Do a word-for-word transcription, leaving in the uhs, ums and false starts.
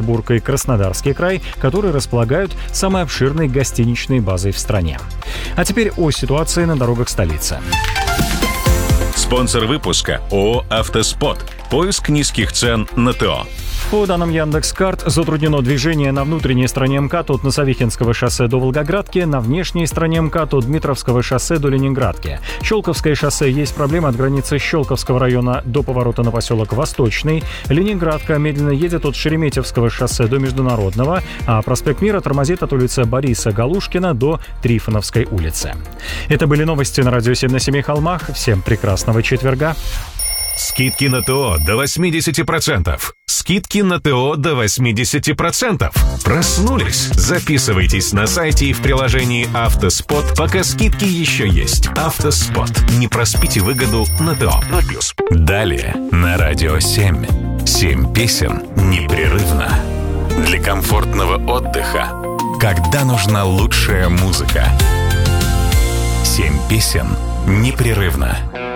Санкт-Петербург и Краснодарский край, которые располагают самой обширной гостиничной базой в стране. А теперь о ситуации на дорогах столицы. Спонсор выпуска ООО «Автоспот». Поиск низких цен на ТО. По данным Яндекс.Карт, затруднено движение на внутренней стороне МКАД от Носовихинского шоссе до Волгоградки, на внешней стороне МКАД от Дмитровского шоссе до Ленинградки. Щелковское шоссе есть проблема от границы Щелковского района до поворота на поселок Восточный. Ленинградка медленно едет от Шереметьевского шоссе до Международного, а проспект Мира тормозит от улицы Бориса Галушкина до Трифоновской улицы. Это были новости на радио семь на семи холмах. Всем прекрасного четверга. Скидки на ТО до восемьдесят процентов. Скидки на ТО до восемьдесят процентов. Проснулись? Записывайтесь на сайте и в приложении «Автоспот», пока скидки еще есть. «Автоспот». Не проспите выгоду на ТО. ноль плюс. Далее на радио семь. Семь песен непрерывно. Для комфортного отдыха. Когда нужна лучшая музыка. Семь песен непрерывно.